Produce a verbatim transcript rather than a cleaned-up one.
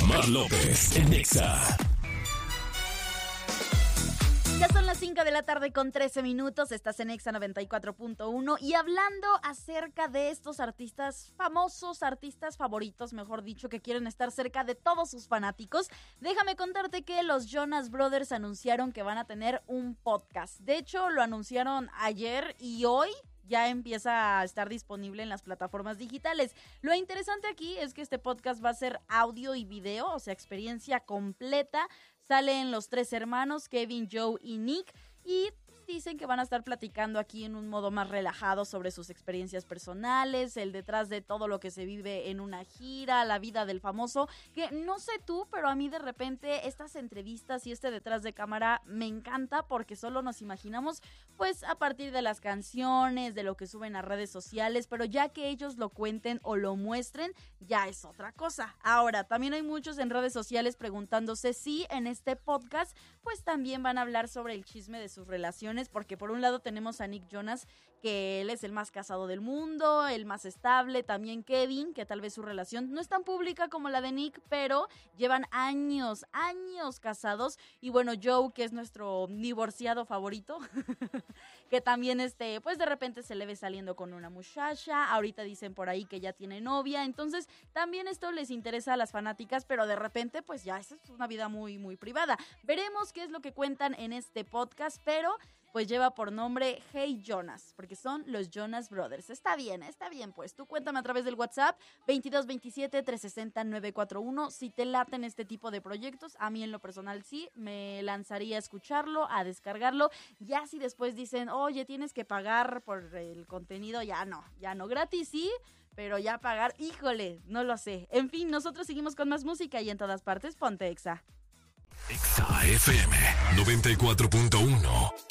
Omar López en Exa. Ya son las cinco de la tarde con trece minutos, estás en Exa noventa y cuatro punto uno y hablando acerca de estos artistas famosos, artistas favoritos, mejor dicho, que quieren estar cerca de todos sus fanáticos, déjame contarte que los Jonas Brothers anunciaron que van a tener un podcast. De hecho, lo anunciaron ayer y hoy ya empieza a estar disponible en las plataformas digitales. Lo interesante aquí es que este podcast va a ser audio y video, o sea, experiencia completa. Salen los tres hermanos, Kevin, Joe y Nick, y dicen que van a estar platicando aquí en un modo más relajado sobre sus experiencias personales, el detrás de todo lo que se vive en una gira, la vida del famoso, que no sé tú, pero a mí de repente estas entrevistas y este detrás de cámara me encanta porque solo nos imaginamos pues a partir de las canciones, de lo que suben a redes sociales, pero ya que ellos lo cuenten o lo muestren, ya es otra cosa. Ahora, también hay muchos en redes sociales preguntándose si en este podcast pues también van a hablar sobre el chisme de sus relaciones, porque por un lado tenemos a Nick Jonas, que él es el más casado del mundo, el más estable, también Kevin, que tal vez su relación no es tan pública como la de Nick, pero llevan años, años casados, y bueno, Joe, que es nuestro divorciado favorito, que también este, pues de repente se le ve saliendo con una muchacha, ahorita dicen por ahí que ya tiene novia, entonces también esto les interesa a las fanáticas, pero de repente pues ya esa es una vida muy, muy privada. Veremos qué es lo que cuentan en este podcast, pero pues lleva por nombre Hey Jonas, porque son los Jonas Brothers. Está bien, está bien, pues tú cuéntame a través del WhatsApp veintidós veintisiete, trescientos sesenta, novecientos cuarenta y uno si te laten este tipo de proyectos. A mí en lo personal sí, me lanzaría a escucharlo, a descargarlo. Ya si después dicen, oye, tienes que pagar por el contenido, ya no, ya no, gratis sí, pero ya pagar, híjole, no lo sé. En fin, nosotros seguimos con más música y en todas partes, ponte Exa. Exa F M noventa y cuatro punto uno.